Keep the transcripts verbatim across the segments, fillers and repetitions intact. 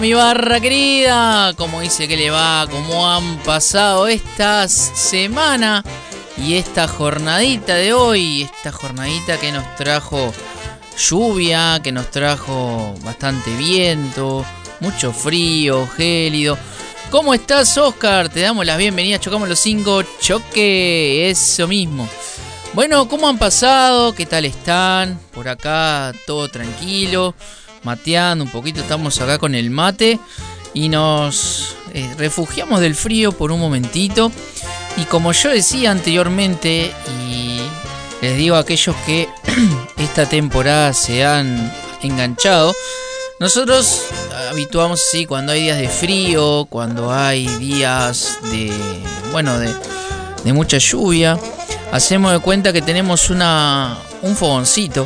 Mi barra querida, ¿cómo dice que le va? ¿Cómo han pasado esta semana y esta jornadita de hoy? Esta jornadita que nos trajo lluvia, que nos trajo bastante viento, mucho frío, gélido. ¿Cómo estás, Oscar? Te damos las bienvenidas, chocamos los cinco, choque, eso mismo. Bueno, ¿cómo han pasado? ¿Qué tal están? Por acá todo tranquilo, mateando un poquito, estamos acá con el mate y nos eh, refugiamos del frío por un momentito. Y como yo decía anteriormente, y les digo a aquellos que esta temporada se han enganchado, nosotros habituamos así cuando hay días de frío, cuando hay días de, bueno, de, de mucha lluvia, hacemos de cuenta que tenemos una, un fogoncito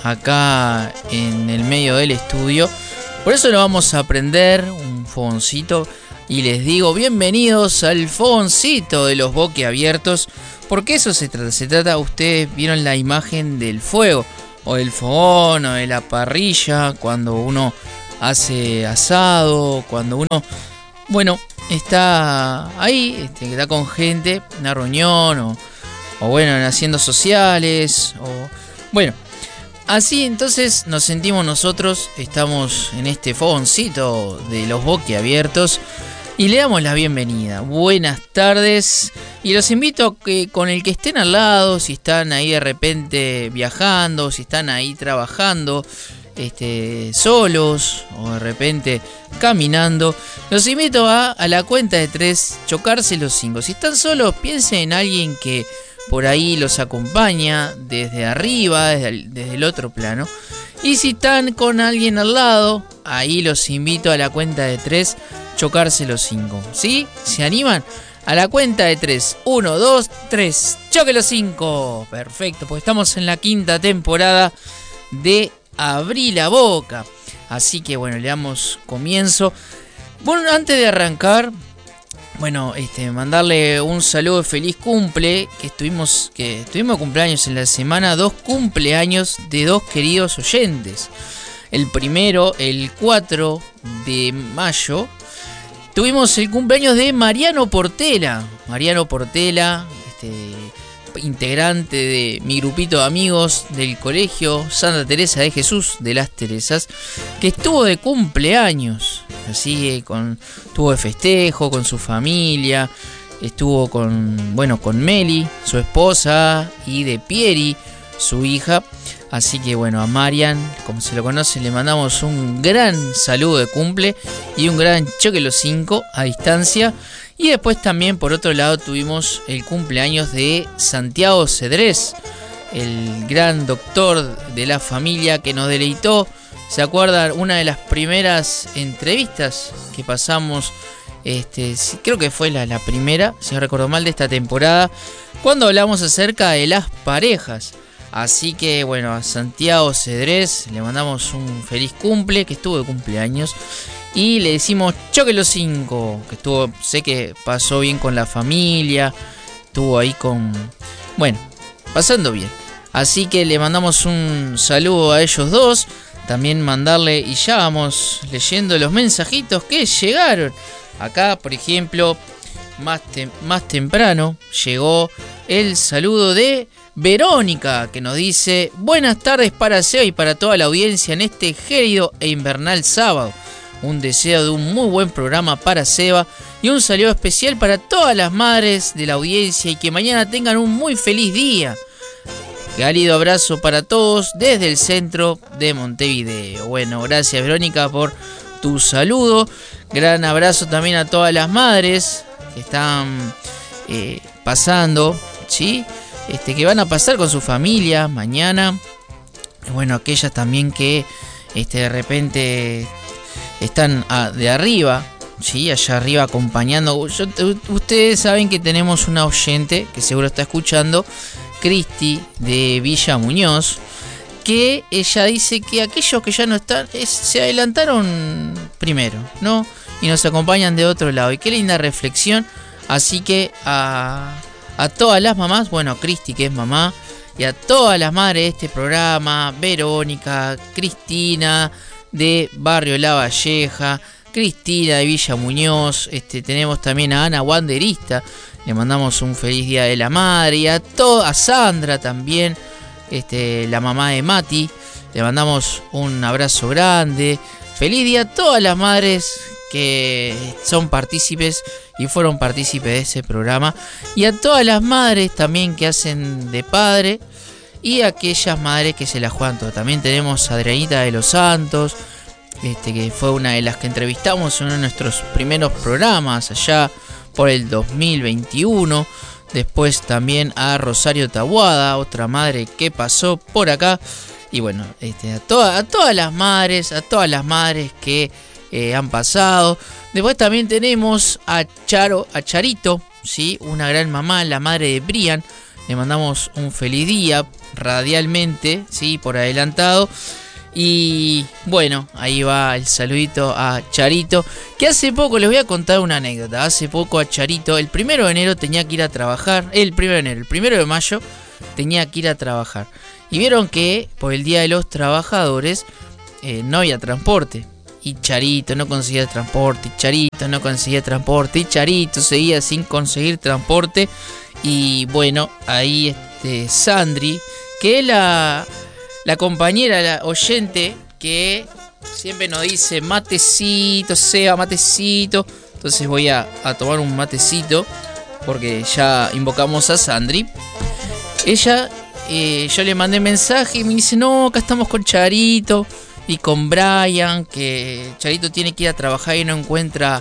acá en el medio del estudio. Por eso lo vamos a prender, un fogoncito. Y les digo, bienvenidos al fogoncito de los boquiabiertos. Porque eso se trata, se trata, ustedes vieron la imagen del fuego, o del fogón, o de la parrilla, cuando uno hace asado, cuando uno, bueno, está ahí, este, está con gente, una reunión, o, o bueno, haciendo sociales, o bueno, así entonces nos sentimos nosotros, estamos en este fogoncito de los boquiabiertos y le damos la bienvenida. Buenas tardes y los invito a que con el que estén al lado, si están ahí de repente viajando, si están ahí trabajando, este, solos o de repente caminando, los invito a, a la cuenta de tres, chocarse los cinco. Si están solos, piensen en alguien que por ahí los acompaña desde arriba, desde el, desde el otro plano. Y si están con alguien al lado, ahí los invito a la cuenta de tres, chocarse los cinco. ¿Sí? ¿Se animan? A la cuenta de tres. Uno, dos, tres. ¡Choque los cinco! Perfecto, pues estamos en la quinta temporada de Abrí la Boca. Así que bueno, le damos comienzo. Bueno, antes de arrancar, bueno, este, mandarle un saludo de feliz cumple, que estuvimos, que estuvimos cumpleaños en la semana, dos cumpleaños de dos queridos oyentes. El primero, el cuatro de mayo, tuvimos el cumpleaños de Mariano Portela. Mariano Portela, este, integrante de mi grupito de amigos del colegio Santa Teresa de Jesús de las Teresas, que estuvo de cumpleaños, así con, estuvo de festejo con su familia, estuvo con, bueno, con Meli, su esposa, y de Pieri, su hija. Así que bueno, a Marian, como se lo conoce, le mandamos un gran saludo de cumple y un gran choque los cinco a distancia. Y después también por otro lado tuvimos el cumpleaños de Santiago Cedrés, el gran doctor de la familia que nos deleitó. ¿Se acuerdan? Una de las primeras entrevistas que pasamos, este, creo que fue la, la primera, si no recuerdo mal, de esta temporada, cuando hablamos acerca de las parejas. Así que bueno, a Santiago Cedrés le mandamos un feliz cumple, que estuvo de cumpleaños. Y le decimos choque los cinco, que estuvo, sé que pasó bien con la familia, estuvo ahí con, bueno, pasando bien. Así que le mandamos un saludo a ellos dos. También mandarle, y ya vamos leyendo los mensajitos que llegaron. Acá, por ejemplo, más, te, más temprano llegó el saludo de Verónica, que nos dice: buenas tardes para Seba y para toda la audiencia en este gélido e invernal sábado. Un deseo de un muy buen programa para Seba y un saludo especial para todas las madres de la audiencia y que mañana tengan un muy feliz día. Cálido abrazo para todos desde el centro de Montevideo. Bueno, gracias Verónica por tu saludo. Gran abrazo también a todas las madres que están eh, pasando, ¿sí? Este, que van a pasar con su familia mañana. Bueno, aquellas también que este, de repente están a, de arriba, ¿sí? Allá arriba acompañando. Yo, ustedes saben que tenemos una oyente que seguro está escuchando, Cristi de Villa Muñoz, que ella dice que aquellos que ya no están es, se adelantaron primero, ¿no? Y nos acompañan de otro lado. Y qué linda reflexión. Así que a, a todas las mamás, bueno, Cristi que es mamá, y a todas las madres de este programa, Verónica, Cristina de Barrio La Valleja, Cristina de Villa Muñoz, este, tenemos también a Ana Wanderista, le mandamos un feliz día de la madre, y a, to- a Sandra también, este, la mamá de Mati, le mandamos un abrazo grande. Feliz día a todas las madres que son partícipes y fueron partícipes de ese programa, y a todas las madres también que hacen de padre, y a aquellas madres que se la juegan todo. También tenemos a Adrianita de los Santos, este, que fue una de las que entrevistamos en uno de nuestros primeros programas allá por el dos mil veintiuno. Después también a Rosario Tabuada, otra madre que pasó por acá. Y bueno, este, a, toda, a todas las madres, a todas las madres que eh, han pasado. Después también tenemos a Charo, a Charito, ¿sí? Una gran mamá, la madre de Brian. Le mandamos un feliz día radialmente, ¿sí? Por adelantado. Y bueno, ahí va el saludito a Charito, que hace poco, les voy a contar una anécdota. Hace poco a Charito, el primero de enero tenía que ir a trabajar. El primero de enero, el primero de mayo tenía que ir a trabajar. Y vieron que por el Día de los Trabajadores eh, no había transporte. Y Charito no conseguía transporte, y Charito no conseguía transporte, y Charito seguía sin conseguir transporte. Y bueno, ahí este Sandri, que es la... La compañera, la oyente, que siempre nos dice matecito, Seba, matecito. Entonces voy a, a tomar un matecito, porque ya invocamos a Sandri. Ella, eh, yo le mandé mensaje y me dice, no, acá estamos con Charito y con Brian, que Charito tiene que ir a trabajar y no encuentra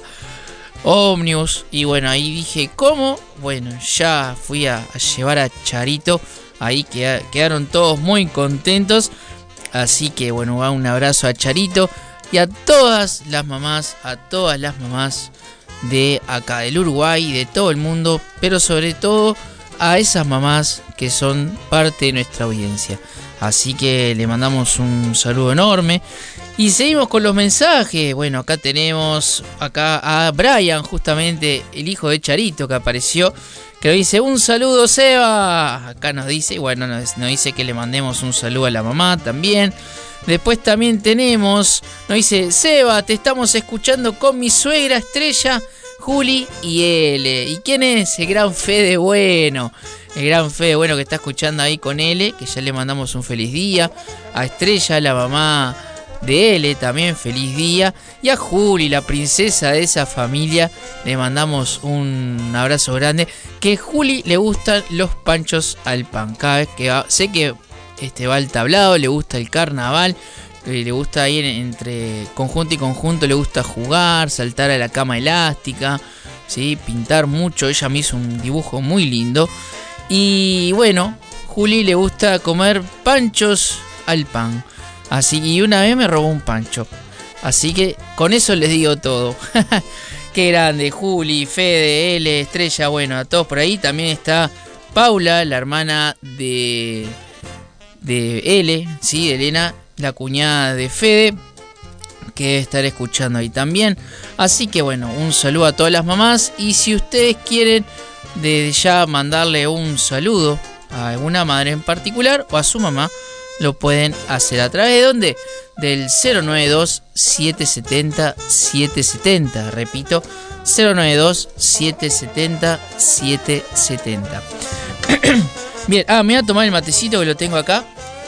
ómnibus. Y bueno, ahí dije, ¿cómo? Bueno, ya fui a, a llevar a Charito. Ahí quedaron todos muy contentos. Así que bueno, va un abrazo a Charito y a todas las mamás, a todas las mamás de acá del Uruguay, de todo el mundo, pero sobre todo a esas mamás que son parte de nuestra audiencia. Así que le mandamos un saludo enorme. Y seguimos con los mensajes. Bueno, acá tenemos acá a Brian, justamente el hijo de Charito, que apareció, que nos dice, un saludo Seba. Acá nos dice, bueno, nos, nos dice que le mandemos un saludo a la mamá también. Después también tenemos, nos dice, Seba, te estamos escuchando con mi suegra Estrella, Juli y L. ¿Y quién es? El gran Fede Bueno. El gran Fede Bueno que está escuchando ahí con L, que ya le mandamos un feliz día. A Estrella, la mamá de L, también feliz día. Y a Juli, la princesa de esa familia, le mandamos un abrazo grande. Que a Juli le gustan los panchos al pan. Cada vez que va, sé que este, va al tablado, le gusta el carnaval, le gusta ir entre conjunto y conjunto, le gusta jugar, saltar a la cama elástica, ¿sí? Pintar mucho. Ella me hizo un dibujo muy lindo. Y bueno, Juli le gusta comer panchos al pan. Así, y una vez me robó un pancho. Así que con eso les digo todo. Qué grande, Juli, Fede, L, Estrella, bueno, a todos por ahí. También está Paula, la hermana de, de L, ¿sí? De Elena, la cuñada de Fede, que debe estar escuchando ahí también. Así que bueno, un saludo a todas las mamás. Y si ustedes quieren desde ya mandarle un saludo a alguna madre en particular o a su mamá, lo pueden hacer a través de ¿dónde? Del cero nueve dos, siete siete cero, siete siete cero. Repito, cero nueve dos, siete siete cero, siete siete cero. Bien, ah, me voy a tomar el matecito que lo tengo acá.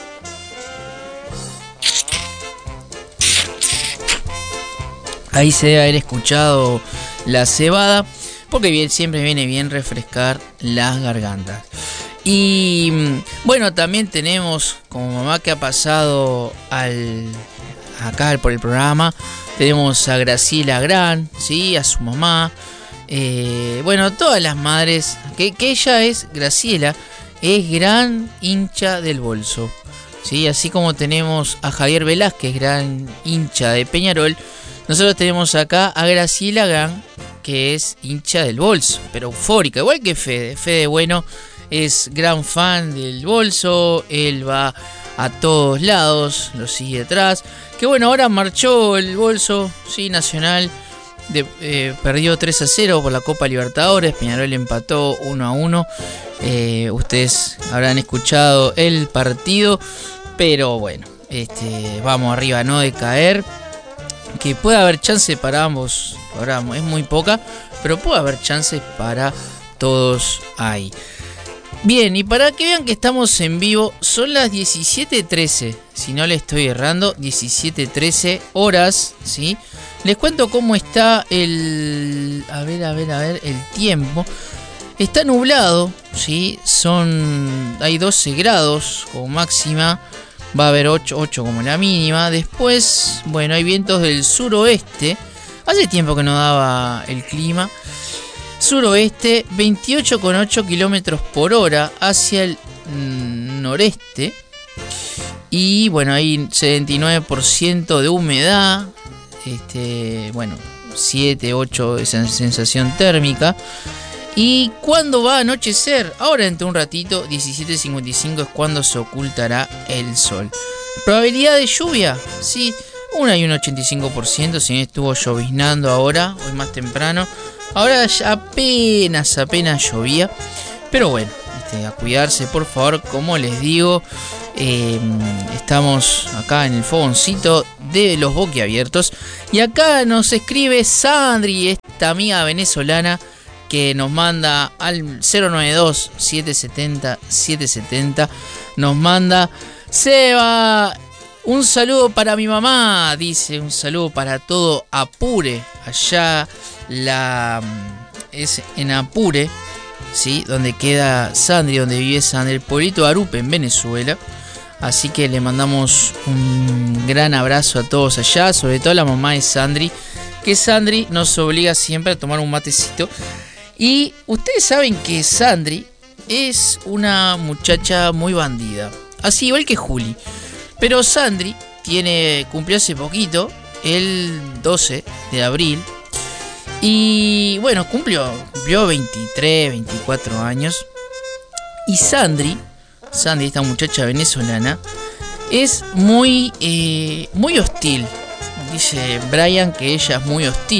Ahí se debe haber escuchado la cebada, porque bien, siempre viene bien refrescar las gargantas. Y bueno, también tenemos como mamá que ha pasado al acá por el programa. Tenemos a Graciela Gran, ¿sí? A su mamá. Eh, bueno, todas las madres. Que, que ella es, Graciela, es gran hincha del bolso, ¿sí? Así como tenemos a Javier Velázquez, gran hincha de Peñarol. Nosotros tenemos acá a Graciela Gran, que es hincha del bolso, pero eufórica, igual que Fede. Fede, bueno, es gran fan del bolso, él va a todos lados, lo sigue atrás. Que bueno, ahora marchó el bolso, sí, Nacional, de, eh, perdió tres a cero por la Copa Libertadores, Peñarol empató uno a uno. Eh, ustedes habrán escuchado el partido, pero bueno, este, vamos arriba, no de caer. que puede haber chance para ambos. Ahora es muy poca, pero puede haber chances para todos ahí. Bien, y para que vean que estamos en vivo, son las diecisiete trece, si no le estoy errando, diecisiete trece horas, ¿sí? Les cuento cómo está el... A ver, a ver, a ver, el tiempo. Está nublado, ¿sí? Son... Hay doce grados como máxima, va a haber ocho, ocho como la mínima. Después, bueno, hay vientos del suroeste. Hace tiempo que no daba el clima. Suroeste, veintiocho coma ocho kilómetros por hora hacia el mm, noreste. Y bueno, hay setenta y nueve por ciento de humedad. Este, bueno, siete, ocho de sensación térmica. ¿Y cuándo va a anochecer? Ahora dentro de un ratito, diecisiete cincuenta y cinco es cuando se ocultará el sol. ¿Probabilidad de lluvia? Sí, una y un ochenta y cinco por ciento. Si bien estuvo lloviznando ahora, hoy más temprano. Ahora ya apenas, apenas llovía. Pero bueno, este, a cuidarse por favor. Como les digo, eh, estamos acá en el fogoncito de los boquiabiertos. Y acá nos escribe Sandri, esta amiga venezolana, que nos manda al cero nueve dos, siete siete cero, siete siete cero. Nos manda: Seba, un saludo para mi mamá. Dice, un saludo para todo Apure. Allá la es en Apure, ¿sí? Donde queda Sandri, donde vive Sandri, el pueblito de Arupe, en Venezuela. Así que le mandamos un gran abrazo a todos allá, sobre todo a la mamá de Sandri, que Sandri nos obliga siempre a tomar un matecito. Y ustedes saben que Sandri es una muchacha muy bandida, así igual que Juli. Pero Sandri tiene, cumplió hace poquito, el doce de abril. Y bueno, cumplió, cumplió veintitrés, veinticuatro años. Y Sandri, Sandri, esta muchacha venezolana, es muy, eh, muy hostil. Dice Brian que ella es muy hostil,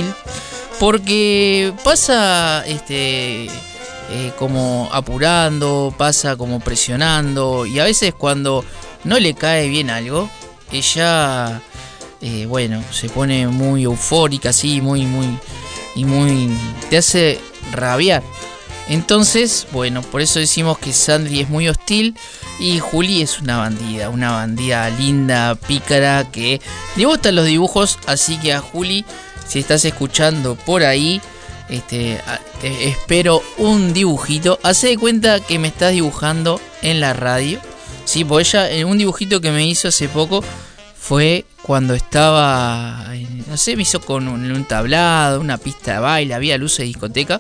porque pasa este, eh, como apurando, pasa como presionando. Y a veces cuando no le cae bien algo, ella, eh, bueno, se pone muy eufórica, así, muy, muy... y muy... te hace rabiar. Entonces, bueno, por eso decimos que Sandri es muy hostil. Y Juli es una bandida, una bandida linda, pícara, que le gustan los dibujos. Así que a Juli, si estás escuchando por ahí, este, te espero un dibujito. Hacé de cuenta que me estás dibujando en la radio, sí, porque ella, en un dibujito que me hizo hace poco, fue cuando estaba, no sé, me hizo con un, un tablado, una pista de baile, había luces de discoteca.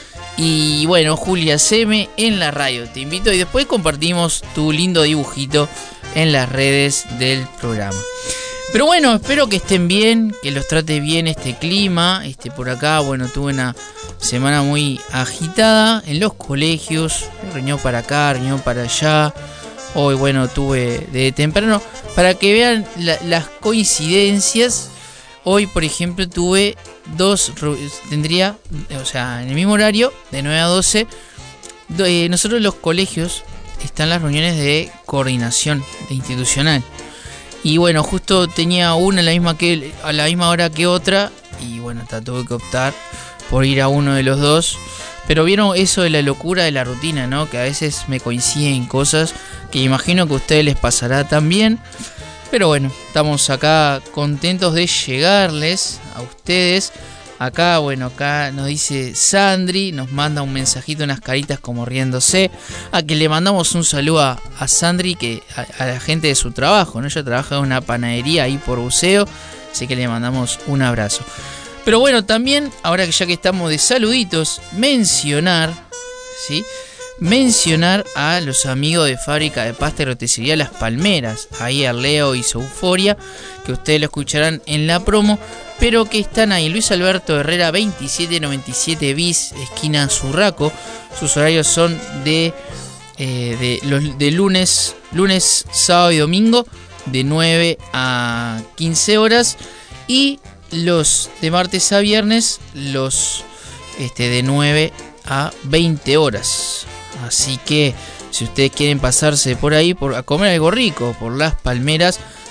Y bueno, Julia, haceme en la radio, te invito, y después compartimos tu lindo dibujito en las redes del programa. Pero bueno, espero que estén bien, que los trate bien este clima. Este, por acá, bueno, tuve una semana muy agitada en los colegios, reunión para acá, reunión para allá. Hoy, bueno, tuve de temprano, para que vean la, las coincidencias. Hoy, por ejemplo, tuve dos, tendría, o sea, en el mismo horario, de nueve a doce, eh, nosotros en los colegios están las reuniones de coordinación de institucional. Y bueno, justo tenía una a la misma, que, a la misma hora que otra, y bueno, tuve que optar por ir a uno de los dos. Pero vieron eso de la locura de la rutina, ¿no? Que a veces me coinciden cosas que imagino que a ustedes les pasará también. Pero bueno, estamos acá contentos de llegarles a ustedes. Acá, bueno, acá nos dice Sandri, nos manda un mensajito, unas caritas como riéndose. A que le mandamos un saludo a, a Sandri, que a, a la gente de su trabajo, ¿no? Ella trabaja en una panadería ahí por Buceo, así que le mandamos un abrazo. Pero bueno, también, ahora que ya que estamos de saluditos, mencionar, ¿sí? Mencionar a los amigos de Fábrica de Pasta y Roticería Las Palmeras. Ahí a Leo y su Euforia, que ustedes lo escucharán en la promo, pero que están ahí. Luis Alberto Herrera veintisiete noventa y siete bis, esquina Zurraco. Sus horarios son de, eh, de, los, de lunes, lunes, sábado y domingo, de nueve a quince horas. Y los de martes a viernes, los este, de nueve a veinte horas. Así que si ustedes quieren pasarse por ahí por, a comer algo rico por Las Palmeras,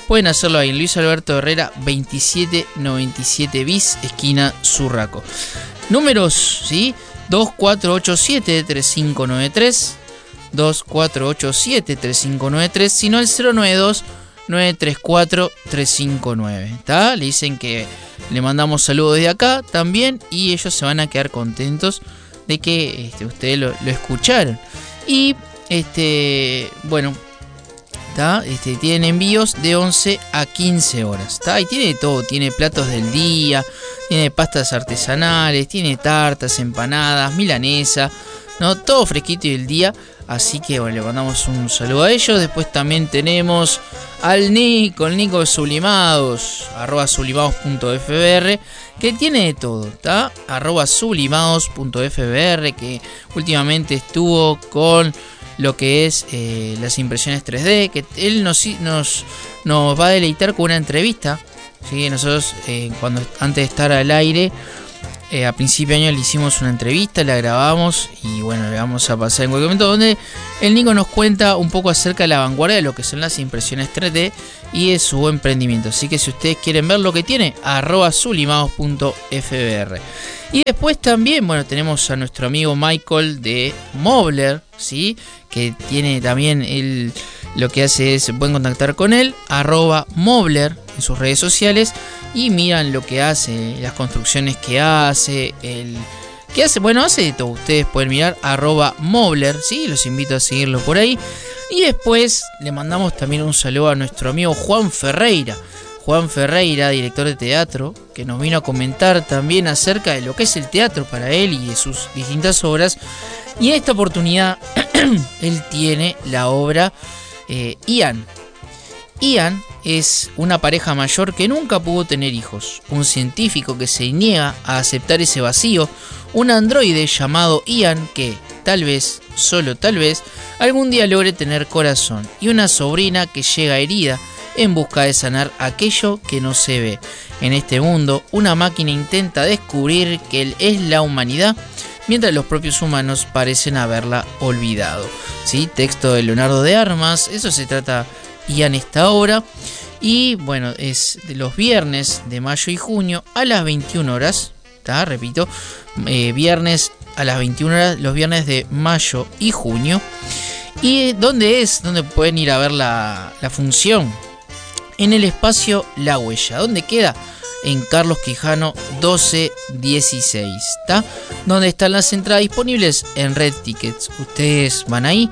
pueden hacerlo ahí en Luis Alberto Herrera veintisiete noventa y siete bis, esquina Surraco. Números, ¿sí? dos cuatro ocho siete, tres cinco nueve tres, dos cuatro ocho siete, tres cinco nueve tres, sino el cero nueve dos, nueve tres cuatro, tres cinco nueve. ¿Está? Le dicen que le mandamos saludos desde acá también y ellos se van a quedar contentos de que este, ustedes lo, lo escucharon. Y, este, bueno, ¿tá? Este, tienen envíos de once a quince horas. ¿Tá? Y tiene de todo, tiene platos del día, tiene pastas artesanales, tiene tartas, empanadas, milanesa, ¿no? Todo fresquito y del día. Así que bueno, le mandamos un saludo a ellos. Después también tenemos al Nico, el Nico de Sublimados, arroba sublimados punto f b r, que tiene de todo, ¿está? Arroba sublimados punto f b r, que últimamente estuvo con lo que es eh, las impresiones tres D, que él nos, nos, nos va a deleitar con una entrevista, ¿sí? Nosotros eh, cuando antes de estar al aire, Eh, a principio de año le hicimos una entrevista, la grabamos y bueno, le vamos a pasar en cualquier momento, donde el Nico nos cuenta un poco acerca de la vanguardia de lo que son las impresiones tres D y de su emprendimiento. Así que si ustedes quieren ver lo que tiene, arroba sublimados punto f b r. Y después también, bueno, tenemos a nuestro amigo Michael de Mobler, ¿sí? Que tiene también el, lo que hace es, pueden contactar con él, arroba Mobler en sus redes sociales. Y miran lo que hace, las construcciones que hace, el que hace, bueno, hace de todo. Ustedes pueden mirar arroba Mobler, ¿sí? Los invito a seguirlo por ahí. Y después le mandamos también un saludo a nuestro amigo Juan Ferreira. Juan Ferreira, director de teatro, que nos vino a comentar también acerca de lo que es el teatro para él y de sus distintas obras. Y en esta oportunidad él tiene la obra eh, Ian. Ian es una pareja mayor que nunca pudo tener hijos, un científico que se niega a aceptar ese vacío, un androide llamado Ian que, tal vez, solo tal vez, algún día logre tener corazón, y una sobrina que llega herida en busca de sanar aquello que no se ve. En este mundo, una máquina intenta descubrir que él es la humanidad, mientras los propios humanos parecen haberla olvidado. ¿Sí? Texto de Leonardo de Armas, eso se trata Ian esta obra. Y bueno, es de los viernes de mayo y junio a las veintiuna horas, ¿tá? Repito, eh, viernes a las veintiuna horas, los viernes de mayo y junio. ¿Y dónde es? ¿Dónde pueden ir a ver la, la función? En el espacio La Huella. ¿Dónde queda? En Carlos Quijano doce dieciséis, ¿tá? Donde están las entradas disponibles en Red Tickets. Ustedes van ahí,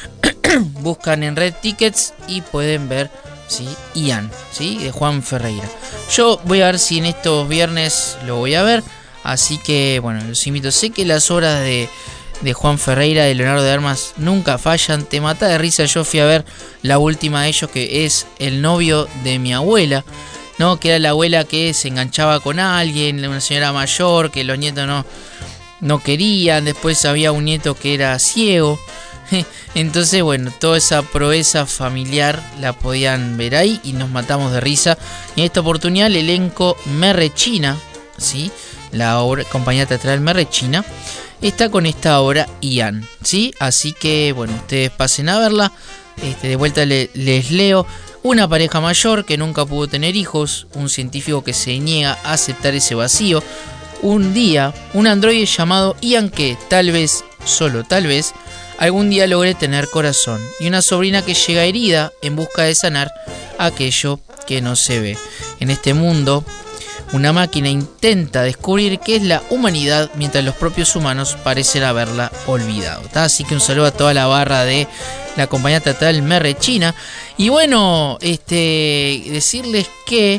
buscan en Red Tickets y pueden ver, ¿sí? Ian, ¿sí? De Juan Ferreira. Yo voy a ver si en estos viernes lo voy a ver. Así que, bueno, los invito. Sé que las obras de, de Juan Ferreira, de Leonardo de Armas, nunca fallan. Te mata de risa. Yo fui a ver la última de ellos, que es El novio de mi abuela, ¿no? Que era la abuela que se enganchaba con alguien, una señora mayor, que los nietos no, no querían. Después había un nieto que era ciego. Entonces, bueno, toda esa proeza familiar la podían ver ahí y nos matamos de risa. Y en esta oportunidad el elenco Me Rechina, ¿sí? La obra, compañía teatral Me Rechina, está con esta obra Ian, ¿sí? Así que, bueno, ustedes pasen a verla. Este, de vuelta le, les leo. Una pareja mayor que nunca pudo tener hijos, un científico que se niega a aceptar ese vacío. Un día, un androide llamado Ian que, tal vez, solo tal vez, algún día logré tener corazón, y una sobrina que llega herida en busca de sanar aquello que no se ve. En este mundo, una máquina intenta descubrir qué es la humanidad, mientras los propios humanos parecen haberla olvidado, ¿tá? Así que un saludo a toda la barra de la compañía teatral Me Rechina. Y bueno, este decirles que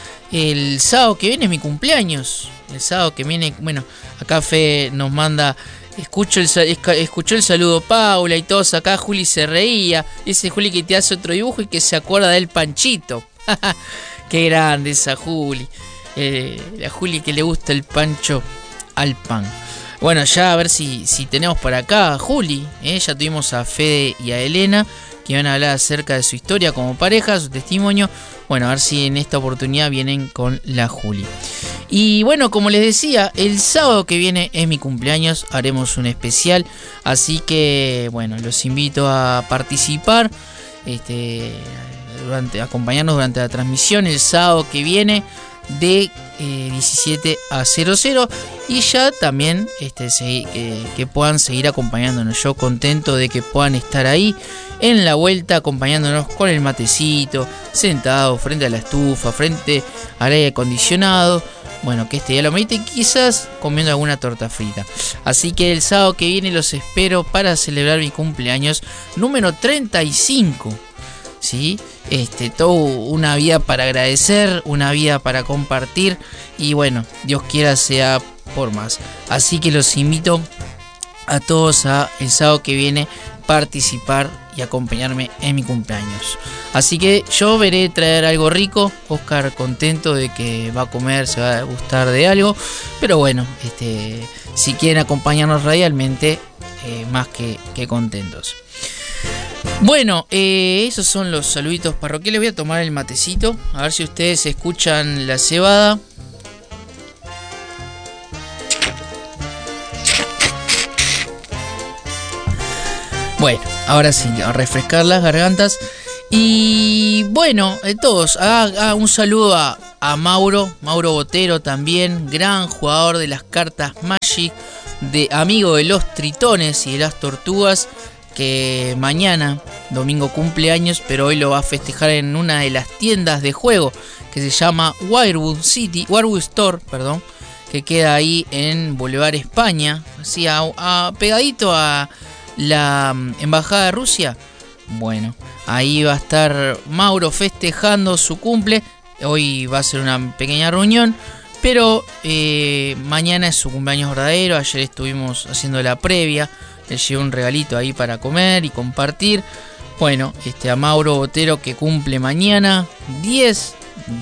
el sábado que viene es mi cumpleaños. El sábado que viene, bueno, acá Fe nos manda... Escucho el, escuchó el saludo Paula y todos acá. Juli se reía. Ese Juli que te hace otro dibujo y que se acuerda del Panchito. Qué grande esa Juli. Eh, la Juli que le gusta el pancho al pan. Bueno, ya a ver si, si tenemos por acá a Juli. Eh, ya tuvimos a Fede y a Elena, que van a hablar acerca de su historia como pareja, su testimonio. Bueno, a ver si en esta oportunidad vienen con la Juli. Y bueno, como les decía, el sábado que viene es mi cumpleaños, haremos un especial, así que bueno, los invito a participar. Este, durante, acompañarnos durante la transmisión el sábado que viene de eh, diecisiete a cero cero, y ya también este, se, eh, que puedan seguir acompañándonos. Yo contento de que puedan estar ahí en la vuelta acompañándonos con el matecito, sentado frente a la estufa, frente al aire acondicionado. Bueno, que este día lo medite, quizás comiendo alguna torta frita. Así que el sábado que viene los espero para celebrar mi cumpleaños número treinta y cinco. ¿Sí? Este, todo una vida para agradecer, una vida para compartir, y bueno, Dios quiera sea por más. Así que los invito a todos a el sábado que viene participar y acompañarme en mi cumpleaños. Así que yo veré traer algo rico. Oscar contento de que va a comer, se va a gustar de algo, pero bueno, este, si quieren acompañarnos radialmente, eh, más que, que contentos. Bueno, eh, esos son los saluditos parroquiales. Voy a tomar el matecito, a ver si ustedes escuchan la cebada. Bueno, ahora sí, a refrescar las gargantas. Y bueno, eh, todos, ah, ah, un saludo a, a Mauro, Mauro Botero también, gran jugador de las cartas Magic, de amigo de los tritones y de las tortugas, que mañana, domingo, cumpleaños, pero hoy lo va a festejar en una de las tiendas de juego que se llama Wirewood City, Wirewood Store, perdón, que queda ahí en Boulevard España, así a, a, pegadito a la Embajada de Rusia. Bueno, ahí va a estar Mauro festejando su cumple. Hoy va a ser una pequeña reunión, pero eh, mañana es su cumpleaños verdadero. Ayer estuvimos haciendo la previa. Le llevé un regalito ahí para comer y compartir. Bueno, este, a Mauro Botero, que cumple mañana diez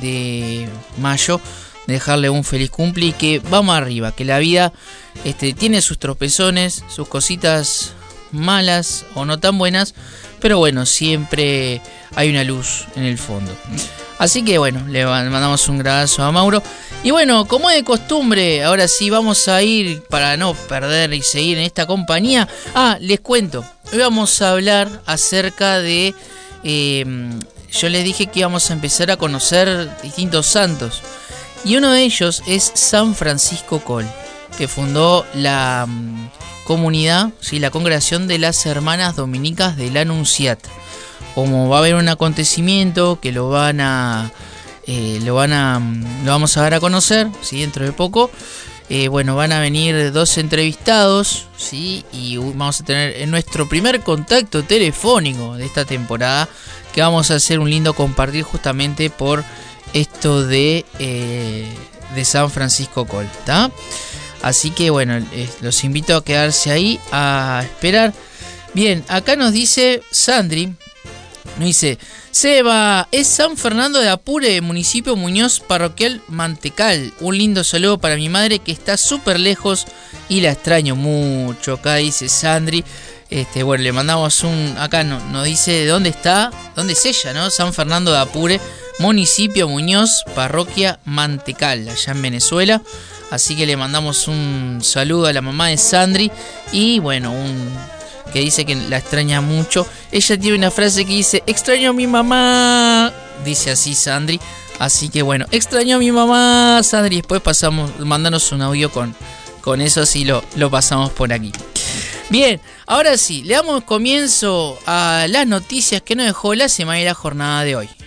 de mayo, dejarle un feliz cumple y que vamos arriba, que la vida este, tiene sus tropezones, sus cositas malas o no tan buenas, pero bueno, siempre hay una luz en el fondo. Así que bueno, le mandamos un gran abrazo a Mauro. Y bueno, como es de costumbre, ahora sí vamos a ir, para no perder y seguir en esta compañía. Ah, les cuento, hoy vamos a hablar acerca de... Eh, yo les dije que íbamos a empezar a conocer distintos santos. Y uno de ellos es San Francisco Coll, que fundó la um, comunidad, ¿sí? La congregación de las Hermanas Dominicas de la Anunciata. Como va a haber un acontecimiento que lo van a eh, lo van a lo vamos a dar a conocer, ¿sí? Dentro de poco, eh, bueno, van a venir dos entrevistados, ¿sí? Y vamos a tener en nuestro primer contacto telefónico de esta temporada, que vamos a hacer un lindo compartir justamente por esto de eh, de San Francisco Coll, ¿tá? Así que bueno, eh, los invito a quedarse ahí a esperar. Bien, acá nos dice Sandri. Nos dice: Seba, es San Fernando de Apure, municipio Muñoz, parroquial Mantecal. Un lindo saludo para mi madre, que está súper lejos y la extraño mucho. Acá dice Sandri. Este, bueno, le mandamos un... Acá no, nos dice de dónde está, dónde es ella, ¿no? San Fernando de Apure, municipio Muñoz, parroquia Mantecal, allá en Venezuela. Así que le mandamos un saludo a la mamá de Sandri. Y bueno, un... que dice que la extraña mucho. Ella tiene una frase que dice: extraño a mi mamá. Dice así Sandri. Así que bueno, extraño a mi mamá, Sandri. Después pasamos, mandanos un audio con, con eso, así lo, lo pasamos por aquí. Bien, ahora sí, le damos comienzo a las noticias que nos dejó la semana y la jornada de hoy.